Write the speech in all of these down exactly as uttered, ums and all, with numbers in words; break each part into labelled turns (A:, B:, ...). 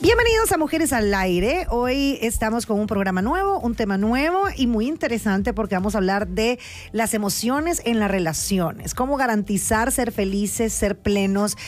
A: Bienvenidos a Mujeres al Aire. Hoy estamos con un programa nuevo, un tema nuevo y muy interesante porque vamos a hablar de las emociones en las relaciones. Cómo garantizar ser felices, ser plenos,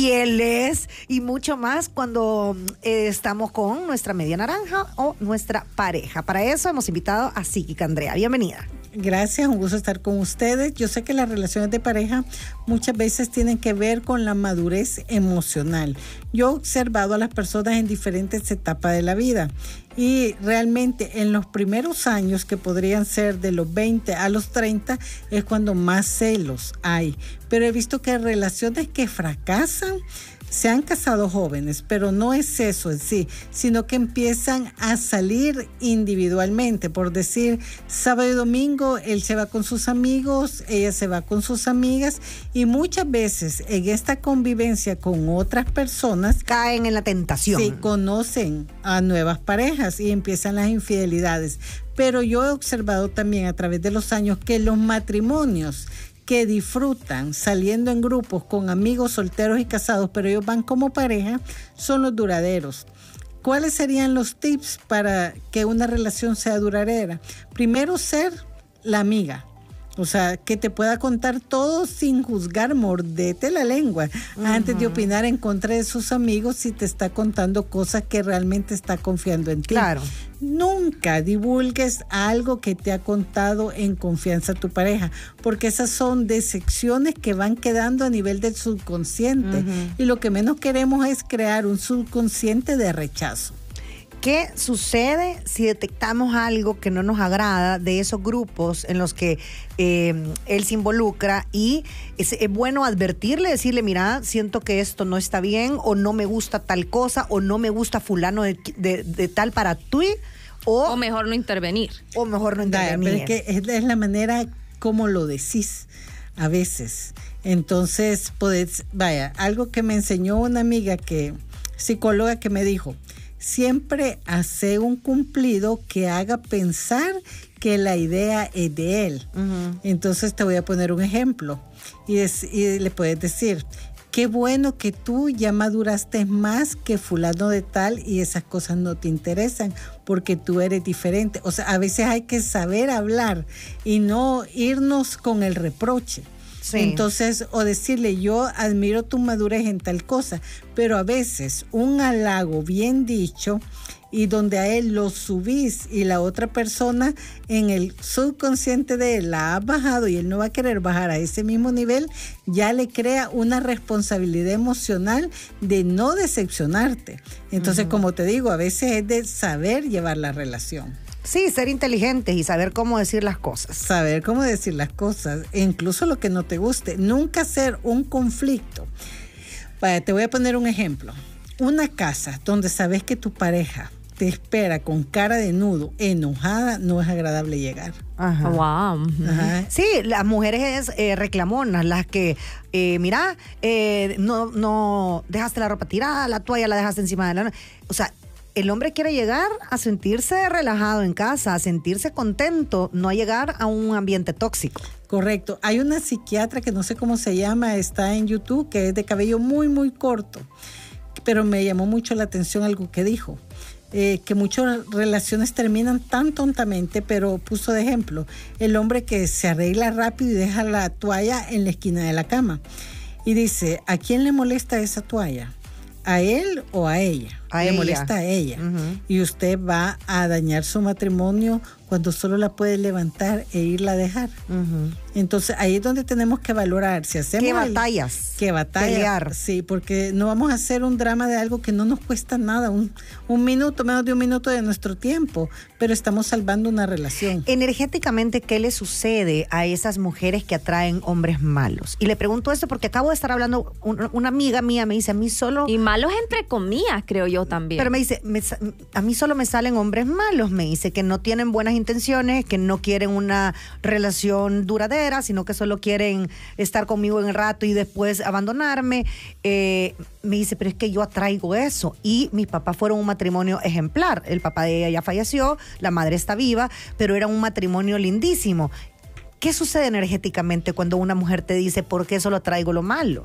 A: fieles y mucho más cuando eh, estamos con nuestra media naranja o nuestra pareja. Para eso hemos invitado a Psíquica Andrea. Bienvenida.
B: Gracias, un gusto estar con ustedes. Yo sé que las relaciones de pareja muchas veces tienen que ver con la madurez emocional. Yo he observado a las personas en diferentes etapas de la vida y realmente en los primeros años, que podrían ser de los veinte a los treinta, es cuando más celos hay. Pero he visto que relaciones que fracasan se han casado jóvenes, pero no es eso en sí, sino que empiezan a salir individualmente. Por decir, sábado y domingo él se va con sus amigos, ella se va con sus amigas, y muchas veces en esta convivencia con otras personas
A: caen en la tentación.
B: Sí, conocen a nuevas parejas y empiezan las infidelidades. Pero yo he observado también a través de los años que los matrimonios que disfrutan saliendo en grupos con amigos solteros y casados, pero ellos van como pareja, son los duraderos. ¿Cuáles serían los tips para que una relación sea duradera? Primero, ser la amiga. O sea, que te pueda contar todo sin juzgar, mordete la lengua uh-huh. antes de opinar en contra de sus amigos si te está contando cosas que realmente está confiando en ti.
A: Claro.
B: Nunca divulgues algo que te ha contado en confianza tu pareja, porque esas son decepciones que van quedando a nivel del subconsciente uh-huh. y lo que menos queremos es crear un subconsciente de rechazo.
A: ¿Qué sucede si detectamos algo que no nos agrada de esos grupos en los que eh, él se involucra? Y es, es bueno advertirle, decirle, mira, siento que esto no está bien, o no me gusta tal cosa, o no me gusta fulano de, de, de tal para tú, o,
C: o mejor no intervenir.
A: O mejor no intervenir.
B: Pero es que es, es la manera como lo decís a veces. Entonces, podés, vaya, algo que me enseñó una amiga que, psicóloga, que me dijo: siempre hace un cumplido que haga pensar que la idea es de él. Uh-huh. Entonces te voy a poner un ejemplo y, es, y le puedes decir: qué bueno que tú ya maduraste más que fulano de tal y esas cosas no te interesan porque tú eres diferente. O sea, a veces hay que saber hablar y no irnos con el reproche. Sí. Entonces, o decirle: yo admiro tu madurez en tal cosa, pero a veces un halago bien dicho y donde a él lo subís y la otra persona en el subconsciente de él la ha bajado y él no va a querer bajar a ese mismo nivel, ya le crea una responsabilidad emocional de no decepcionarte. Entonces, uh-huh. como te digo, a veces es de saber llevar la relación.
A: Sí, ser inteligentes y saber cómo decir las cosas.
B: Saber cómo decir las cosas, e incluso lo que no te guste. Nunca hacer un conflicto. Vaya, te voy a poner un ejemplo. Una casa donde sabes que tu pareja te espera con cara de nudo, enojada, no es agradable llegar.
A: Ajá. Wow. Ajá. Sí, las mujeres eh, reclamonas, las que, eh, mira, eh, no, no dejaste la ropa tirada, la toalla la dejaste encima de la... O sea, el hombre quiere llegar a sentirse relajado en casa, a sentirse contento, no a llegar a un ambiente tóxico.
B: Correcto. Hay una psiquiatra que no sé cómo se llama, está en YouTube, que es de cabello muy, muy corto, pero me llamó mucho la atención algo que dijo. Eh, que muchas relaciones terminan tan tontamente, pero puso de ejemplo el hombre que se arregla rápido y deja la toalla en la esquina de la cama. Y dice: ¿a quién le molesta esa toalla? ¿A él o a ella?
A: A
B: le
A: ella.
B: molesta a ella.
A: Uh-huh.
B: Y usted va a dañar su matrimonio cuando solo la puede levantar e irla a dejar. Uh-huh. Entonces ahí es donde tenemos que valorar si hacemos
A: qué batallas,
B: el, qué batallas,
A: pelear.
B: Sí, porque no vamos a hacer un drama de algo que no nos cuesta nada, un, un minuto, menos de un minuto de nuestro tiempo, pero estamos salvando una relación.
A: Energéticamente, ¿qué le sucede a esas mujeres que atraen hombres malos? Y le pregunto esto porque acabo de estar hablando, un, una amiga mía me dice: a mí solo...
C: Y malos entre comillas, creo yo también.
A: Pero me dice, me, a mí solo me salen hombres malos, me dice, que no tienen buenas intenciones, que no quieren una relación duradera, sino que solo quieren estar conmigo en el rato y después abandonarme. Eh, me dice, pero es que yo atraigo eso. Y mis papás fueron un matrimonio ejemplar. El papá de ella ya falleció, la madre está viva, pero era un matrimonio lindísimo. ¿Qué sucede energéticamente cuando una mujer te dice, ¿por qué solo traigo lo malo?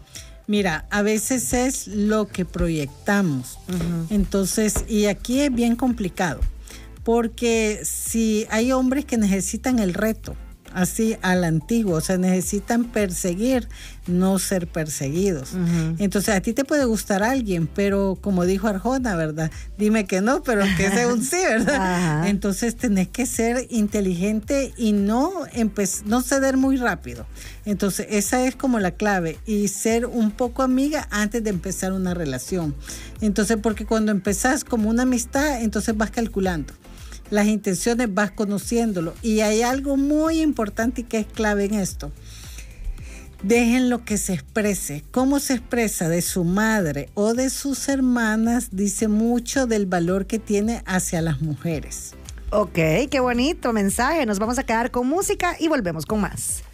B: Mira, a veces es lo que proyectamos. Uh-huh. Entonces, y aquí es bien complicado, porque si hay hombres que necesitan el reto, así a la antigua, o sea, necesitan perseguir, no ser perseguidos. Uh-huh. Entonces, a ti te puede gustar alguien, pero como dijo Arjona, ¿verdad? Dime que no, pero que sea un sí, ¿verdad? Uh-huh. Entonces, tenés que ser inteligente y no, empe- no ceder muy rápido. Entonces, esa es como la clave, y ser un poco amiga antes de empezar una relación. Entonces, porque cuando empezás como una amistad, entonces vas calculando las intenciones, vas conociéndolo. Y hay algo muy importante y que es clave en esto. Déjenlo que se exprese. Cómo se expresa de su madre o de sus hermanas dice mucho del valor que tiene hacia las mujeres.
A: Ok, qué bonito mensaje. Nos vamos a quedar con música y volvemos con más.